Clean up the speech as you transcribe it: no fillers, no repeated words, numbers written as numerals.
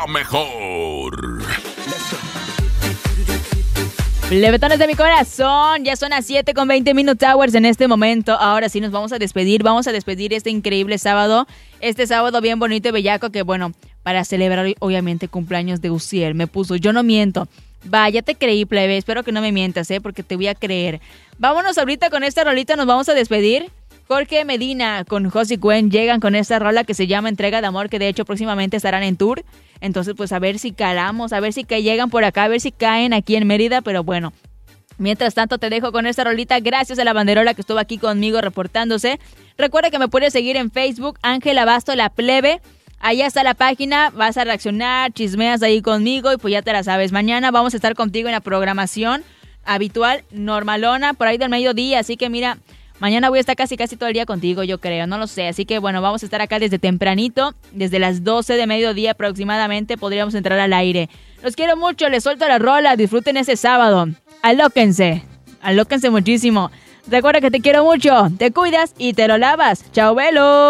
la mejor. Plebetones de mi corazón, ya son las 7:20 Minute Hours en este momento. Ahora sí nos vamos a despedir este increíble sábado. Este sábado bien bonito y bellaco que bueno, para celebrar obviamente cumpleaños de Uziel. Me puso, yo no miento. Va, ya te creí, plebe, espero que no me mientas, porque te voy a creer. Vámonos ahorita con esta rolita, nos vamos a despedir. Jorge Medina con Josie Cuen llegan con esta rola que se llama Entrega de Amor, que de hecho próximamente estarán en tour. Entonces pues a ver si calamos, a ver si llegan por acá, a ver si caen aquí en Mérida, pero bueno. Mientras tanto te dejo con esta rolita, gracias a la banderola que estuvo aquí conmigo reportándose. Recuerda que me puedes seguir en Facebook, Ángel Abasto La Plebe. Allá está la página, vas a reaccionar, chismeas ahí conmigo y pues ya te la sabes. Mañana vamos a estar contigo en la programación habitual, normalona, por ahí del mediodía, así que mira... Mañana voy a estar casi todo el día contigo, yo creo, no lo sé. Así que bueno, vamos a estar acá desde tempranito, desde las 12 de mediodía aproximadamente podríamos entrar al aire. Los quiero mucho, les suelto la rola, disfruten ese sábado. Alóquense muchísimo. Recuerda que te quiero mucho, te cuidas y te lo lavas. Chao, Velo.